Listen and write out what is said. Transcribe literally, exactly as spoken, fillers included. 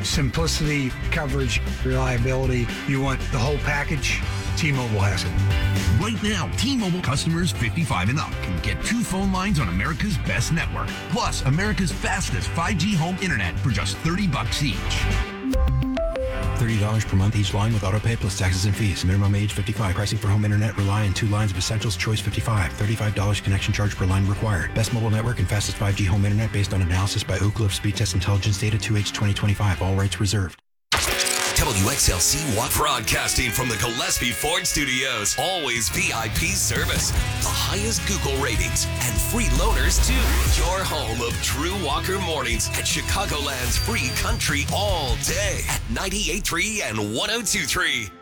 simplicity, coverage, reliability. You want the whole package? T-Mobile has it. Right now, T-Mobile customers fifty-five and up can get two phone lines on America's best network, plus America's fastest five G home internet for just thirty bucks each. thirty dollars per month each line with autopay plus taxes and fees. Minimum age fifty-five. Pricing for home internet rely on two lines of Essentials Choice fifty-five. thirty-five dollars connection charge per line required. Best mobile network and fastest five G home internet based on analysis by Oak Cliff Speed Test Intelligence Data two H twenty twenty-five. All rights reserved. W X L C One broadcasting from the Gillespie Ford Studios. Always V I P service. The highest Google ratings and free loaners too. Your home of Drew Walker mornings at Chicagoland's free country all day at ninety-eight point three and one oh two point three.